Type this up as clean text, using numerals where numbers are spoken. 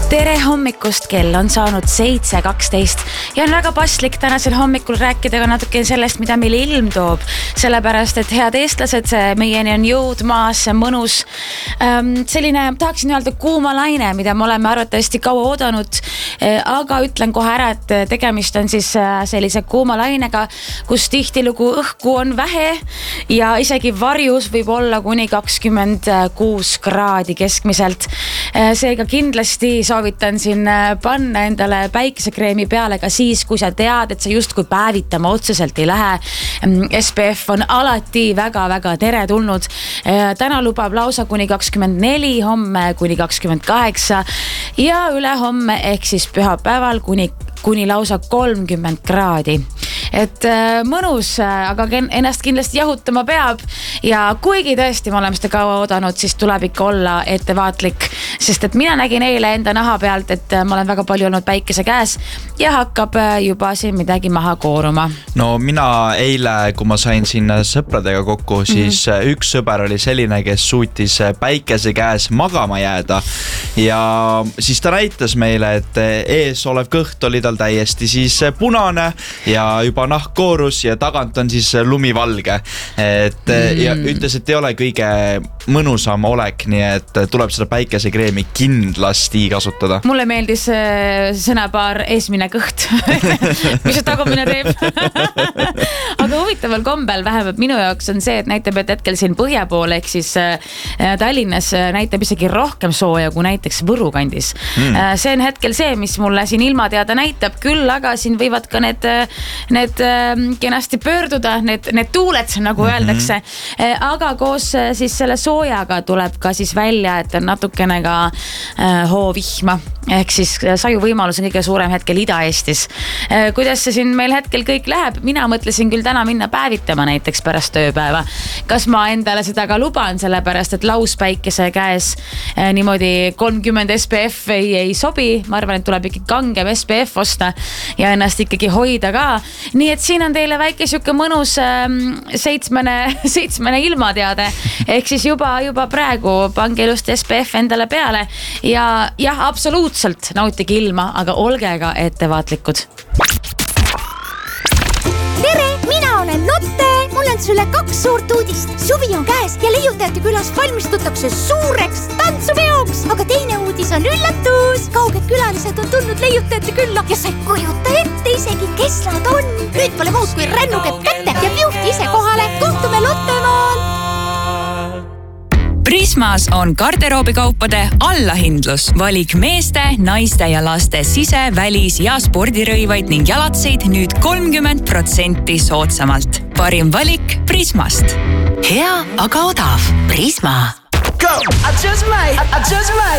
Tere hommikust, kell on saanud 7:12 ja on väga paslik tänasel hommikul rääkida ka natuke sellest, mida meil ilm toob. Sellepärast, et head eestlased, meieni on jõudmaas mõnus selline, tahaksin öelda kuuma laine, mida me oleme arvatavasti kaua oodanud, aga ütlen kohe ära, et tegemist on siis sellise kuuma lainega, kus tihtilugu õhku on vähe ja isegi varjus võib olla kuni 26 kraadi keskmiselt. Seega kindlasti soovitan siin panna endale päikesekreemi peale ka siis, kui sa tead, et sa justkui päevitama otseselt ei lähe. SPF on alati väga-väga teretulnud. Täna lubab lausa kuni 24, homme kuni 28 ja ülehomme ehk siis pühapäeval kuni lausa 30 kraadi. Et mõnus, aga ennast kindlasti jahutama peab ja kuigi tõesti me oleme seda kaua oodanud, siis tuleb ikka olla ettevaatlik, sest et mina nägin eile enda naha pealt, et ma olen väga palju olnud päikese käes ja hakkab juba siin midagi maha kooruma. No mina eile, kui ma sain sinna sõpradega kokku, siis üks sõber oli selline, kes suutis päikese käes magama jääda ja siis ta näitas meile, et ees olev kõht oli tal täiesti siis punane ja juba nahk koorus ja tagant on siis lumivalge. Ja ütles, et ei ole kõige mõnusam olek, nii et tuleb seda päikesekreemi kindlasti kasutada. Mulle meeldis sõnapaar eesmine kõht, mis see tagumine teeb. Aga huvitaval kombel vähemalt minu jaoks on see, et näitab, et hetkel siin põhja poole ehk siis Tallinnas näitab isegi rohkem sooja kui näiteks Võru kandis. See on hetkel see, mis mulle siin ilma teada näitab, küll aga siin võivad ka need kenasti pöörduda, need tuuled, nagu öeldakse. Aga koos siis selle soojaga tuleb ka siis välja, et on natukene ka hoovihma. Ehk siis saju võimalus on kõige suurem hetkel Ida-Eestis. Kuidas see siin meil hetkel kõik läheb? Mina mõtlesin küll täna minna päevitama näiteks pärast tööpäeva. Kas ma endale seda ka luban, sellepärast, et lauspäikese käes niimoodi 30 SPF ei sobi. Ma arvan, et tuleb ikkagi kangem SPF osta ja ennast ikkagi hoida ka. Nii et siin on teile väike siuke mõnus seitsmene ilmateade. Ehk siis juba praegu pange ilust SPF endale peale ja jah, absoluutselt nautige ilma, aga olge ka ettevaatlikud. Tere, mina olen Lotte. Mul on sulle 2 suurt uudist. Suvi on käes ja leiutajate külas valmistutakse suureks tantsupeoks. Aga teine uudis on üllatus. Kauged külalised on tulnud leiutajate külla ja sa ei kujuta ette isegi, kes nad on. Nüüd pole muud kui rännukepp kätte ja Pjuhti ise kohale. Kohtume Lottemaal. Prismas on garderoobikaupade allahindlus. Valik meeste, naiste ja laste sise-, välis- ja spordirõivaid ning jalatseid nüüd 30% soodsamalt. Parim valik Prismast. Hea, aga odav. Prisma. Go! I just might.